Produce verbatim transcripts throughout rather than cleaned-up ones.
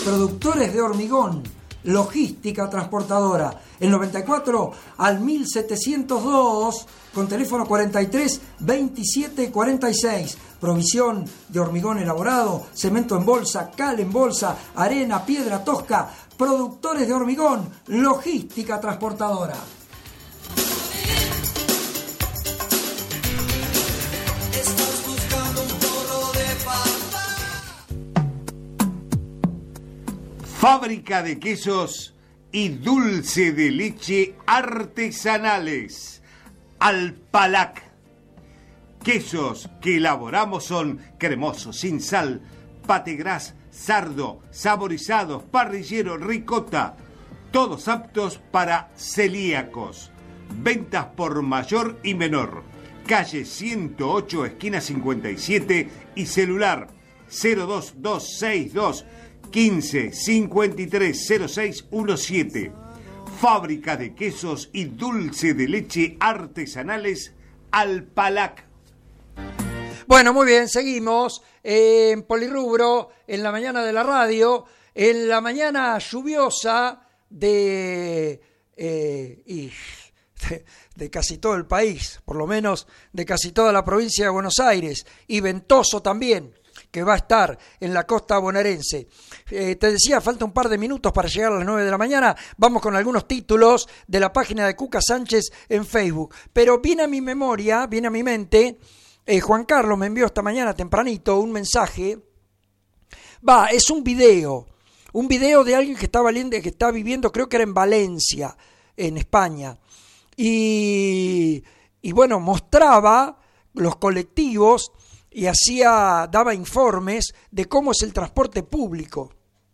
Productores de hormigón, logística transportadora. El noventa y cuatro al mil setecientos dos con teléfono cuarenta y tres veintisiete cuarenta y seis. Provisión de hormigón elaborado, cemento en bolsa, cal en bolsa, arena, piedra tosca. Productores de hormigón, logística transportadora. Fábrica de quesos y dulce de leche artesanales. Alpalac. Quesos que elaboramos son cremosos, sin sal, pategras, sardo, saborizados, parrillero, ricota. Todos aptos para celíacos. Ventas por mayor y menor. Calle ciento ocho, esquina cincuenta y siete y celular cero dos dos seis dos quince cincuenta y tres cero seis diecisiete. Fábrica de quesos y dulce de leche artesanales Alpalac. Bueno, muy bien, seguimos en Polirrubro, en la mañana de la radio, en la mañana lluviosa de, eh, y de, de casi todo el país, por lo menos de casi toda la provincia de Buenos Aires, y ventoso también, que va a estar en la costa bonaerense. Eh, te decía, falta un par de minutos para llegar a las nueve de la mañana. Vamos con algunos títulos de la página de Cuca Sánchez en Facebook. Pero viene a mi memoria, viene a mi mente, eh, Juan Carlos me envió esta mañana tempranito un mensaje. Va, es un video, un video de alguien que está, valiendo, que está viviendo, creo que era en Valencia, en España. Y, y bueno, mostraba los colectivos y hacía, daba informes de cómo es el transporte público.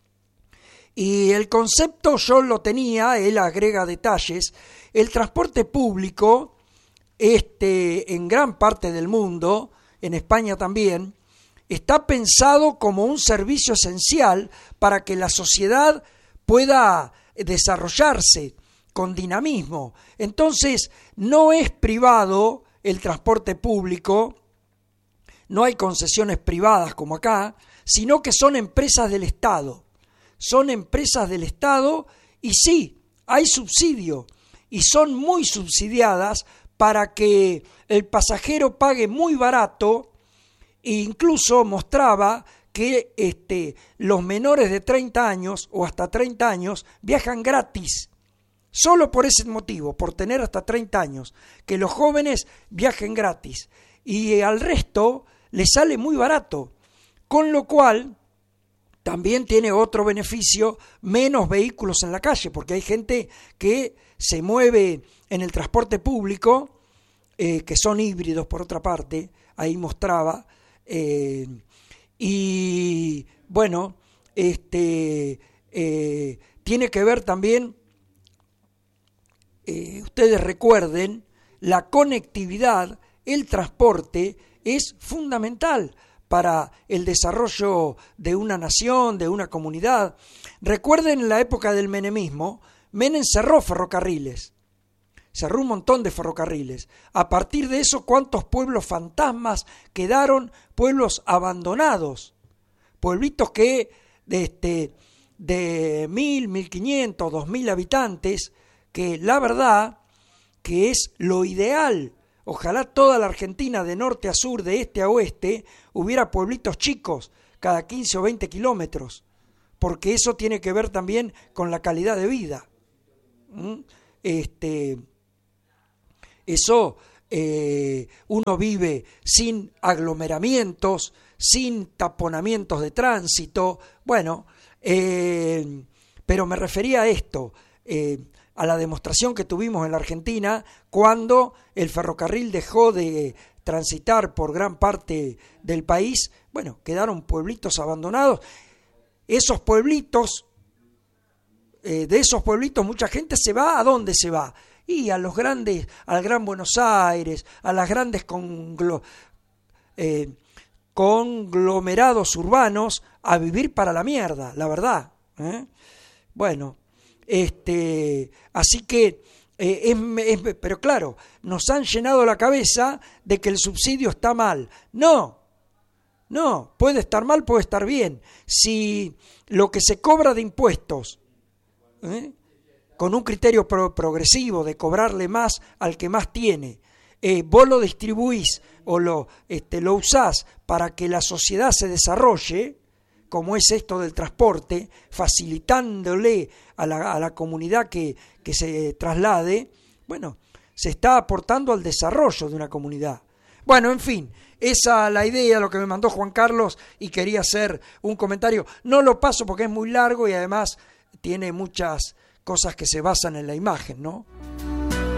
Y el concepto yo lo tenía, él agrega detalles. El transporte público, este, en gran parte del mundo, en España también, está pensado como un servicio esencial para que la sociedad pueda desarrollarse con dinamismo. Entonces, no es privado el transporte público. No hay concesiones privadas como acá, sino que son empresas del Estado. Son empresas del Estado y sí, hay subsidio y son muy subsidiadas para que el pasajero pague muy barato e incluso mostraba que este, los menores de treinta años o hasta treinta años viajan gratis. Solo por ese motivo, por tener hasta treinta años, que los jóvenes viajen gratis y al resto le sale muy barato, con lo cual también tiene otro beneficio, menos vehículos en la calle, porque hay gente que se mueve en el transporte público, eh, que son híbridos por otra parte, ahí mostraba, eh, y bueno, este eh, tiene que ver también, eh, ustedes recuerden, la conectividad, el transporte, es fundamental para el desarrollo de una nación, de una comunidad. Recuerden la época del menemismo, Menem cerró ferrocarriles, cerró un montón de ferrocarriles. A partir de eso, ¿cuántos pueblos fantasmas quedaron? Pueblos abandonados, pueblitos que de, este, de mil, mil quinientos, dos mil habitantes, que la verdad que es lo ideal. Ojalá toda la Argentina, de norte a sur, de este a oeste, hubiera pueblitos chicos, cada quince o veinte kilómetros, porque eso tiene que ver también con la calidad de vida. ¿Mm? Este, eso, eh, uno vive sin aglomeramientos, sin taponamientos de tránsito, bueno, eh, pero me refería a esto, eh, a la demostración que tuvimos en la Argentina cuando el ferrocarril dejó de transitar por gran parte del país. Bueno, quedaron pueblitos abandonados. Esos pueblitos, eh, de esos pueblitos mucha gente se va. ¿A dónde se va? Y a los grandes, al Gran Buenos Aires, a las grandes conglo, eh, conglomerados urbanos, a vivir para la mierda, la verdad, ¿eh? Bueno, Este, así que, eh, es, es, pero claro, nos han llenado la cabeza de que el subsidio está mal. No, No, puede estar mal, puede estar bien. Si lo que se cobra de impuestos, ¿eh? con un criterio pro- progresivo de cobrarle más al que más tiene, eh, vos lo distribuís o lo, este, lo usás para que la sociedad se desarrolle, como es esto del transporte, facilitándole a la, a la comunidad que, que se traslade, bueno, se está aportando al desarrollo de una comunidad. Bueno, en fin, esa es la idea, lo que me mandó Juan Carlos, y quería hacer un comentario. No lo paso porque es muy largo y además tiene muchas cosas que se basan en la imagen, ¿no?